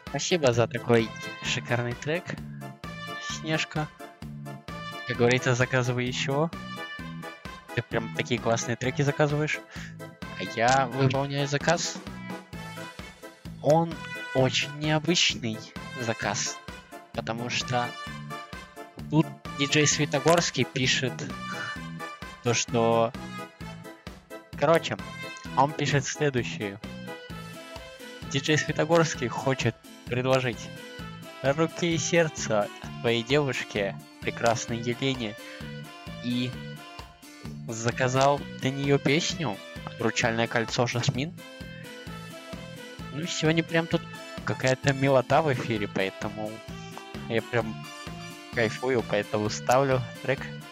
Спасибо за такой шикарный трек, Снежка. Как говорится, заказывай еще. Ты прям такие классные треки заказываешь. А я выполняю заказ. Он очень необычный заказ. Потому что тут диджей Светогорский пишет то, что... Короче, он пишет следующее. Диджей Светогорский хочет предложить руки и сердце твоей девушке, прекрасной Елене, и заказал для нее песню «Обручальное кольцо Жасмин». Ну, сегодня прям тут какая-то милота в эфире, поэтому я прям кайфую, поэтому ставлю трек.